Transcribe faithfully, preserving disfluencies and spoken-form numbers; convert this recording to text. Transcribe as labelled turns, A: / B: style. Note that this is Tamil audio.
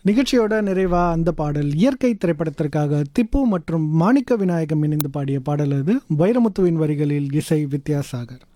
A: நிகழ்ச்சியோட நிறைவா அந்த பாடல் இயற்கை திரைப்படத்திற்காக திப்பு மற்றும் மாணிக்க விநாயகம் இணைந்து பாடிய பாடல் அது. வைரமுத்துவின் வரிகளில் இசை வித்யாசாகர்.